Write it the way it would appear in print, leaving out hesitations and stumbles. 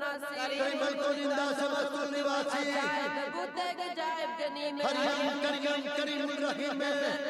नासी करीम को जिंदा समस्तुल निवासी अजायब गुते गजायब गनीम हरियम करीम करीम रहीम